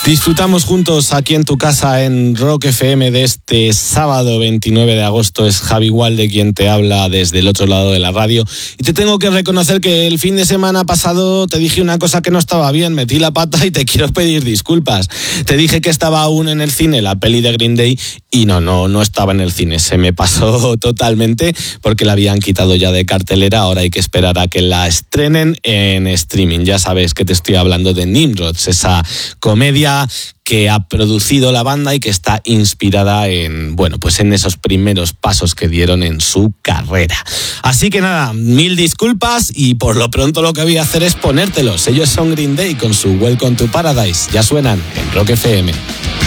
Disfrutamos juntos aquí en tu casa en Rock FM de este sábado 29 de agosto. Es Javi Walde quien te habla desde el otro lado de la radio. Y te tengo que reconocer que el fin de semana pasado te dije una cosa que no estaba bien, metí la pata y te quiero pedir disculpas. Te dije que estaba aún en el cine la peli de Green Day y no estaba en el cine. Se me pasó totalmente porque la habían quitado ya de cartelera. Ahora hay que esperar a que la estrenen en streaming. Ya sabes que te estoy hablando de Nimrods, esa comedia que ha producido la banda y que está inspirada en esos primeros pasos que dieron en su carrera. Así que nada, mil disculpas y por lo pronto lo que voy a hacer es ponértelos. Ellos son Green Day con su Welcome to Paradise. Ya suenan en Rock FM.